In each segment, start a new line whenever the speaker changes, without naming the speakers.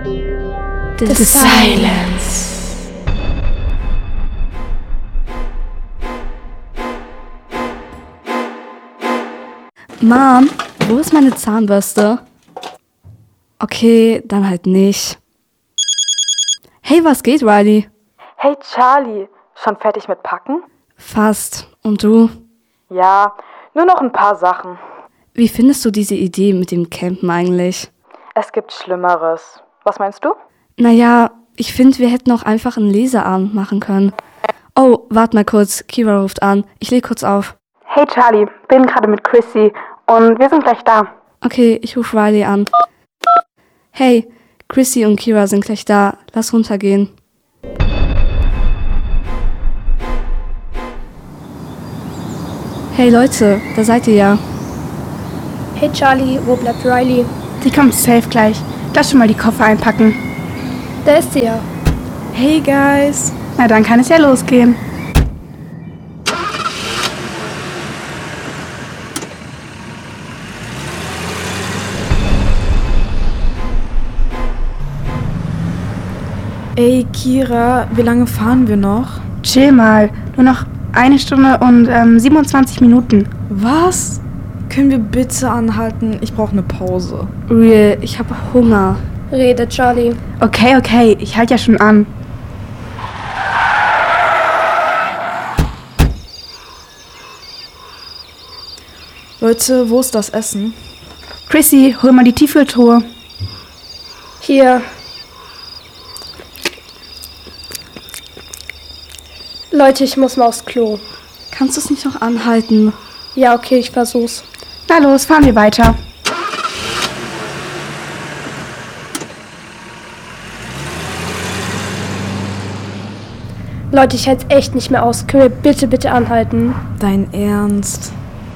The silence.
Mom, wo ist meine Zahnbürste? Okay, dann halt nicht. Hey, was geht, Riley?
Hey Charlie, schon fertig mit Packen?
Fast. Und du?
Ja, nur noch ein paar Sachen.
Wie findest du diese Idee mit dem Campen eigentlich?
Es gibt Schlimmeres. Was meinst du?
Naja, ich finde, wir hätten auch einfach einen Leseabend machen können. Oh, warte mal kurz, Kira ruft an. Ich leg kurz auf.
Hey Charlie, bin gerade mit Chrissy und wir sind gleich da.
Okay, ich rufe Riley an. Hey, Chrissy und Kira sind gleich da. Lass runtergehen. Hey Leute, da seid ihr ja.
Hey Charlie, wo bleibt Riley?
Die kommt safe gleich. Lass schon mal die Koffer einpacken.
Da ist sie ja.
Hey guys. Na dann kann es ja losgehen.
Ey, Kira, wie lange fahren wir noch?
Chill mal. Nur noch 1 Stunde und 27 Minuten.
Was? Können wir bitte anhalten? Ich brauche eine Pause.
Real, ich habe Hunger.
Rede, Charlie.
Okay, ich halte ja schon an.
Leute, wo ist das Essen?
Chrissy, hol mal die Tiefkühltruhe.
Hier. Leute, ich muss mal aufs Klo.
Kannst du es nicht noch anhalten?
Ja, okay, ich versuch's.
Na los, fahren wir weiter.
Leute, ich halte echt nicht mehr aus. Können wir bitte anhalten?
Dein Ernst?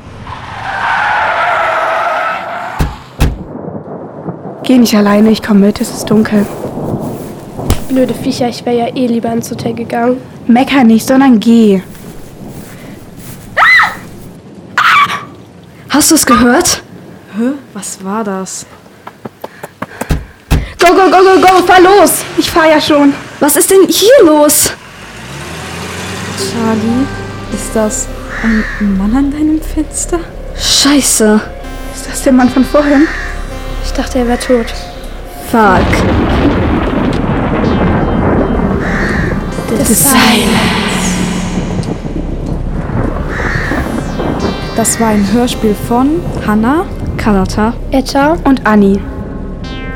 Geh nicht alleine, ich komme mit, es ist dunkel.
Blöde Viecher, ich wäre ja eh lieber ins Hotel gegangen.
Mecker nicht, sondern geh.
Hast du es gehört?
Hä? Was war das?
Go, fahr los!
Ich fahr ja schon.
Was ist denn hier los?
Charlie, ist das ein Mann an deinem Fenster?
Scheiße.
Ist das der Mann von vorhin?
Ich dachte, er wäre tot.
Fuck.
The silence.
Das war ein Hörspiel von Hannah,
Kanata.
Etta.
Und Anni.